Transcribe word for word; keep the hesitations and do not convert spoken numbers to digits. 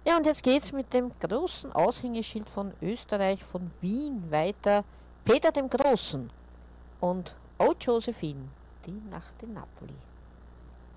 Ja, und jetzt geht's mit dem großen Aushängeschild von Österreich, von Wien weiter. Peter dem Großen und O Josephine, die Nacht in Napoli.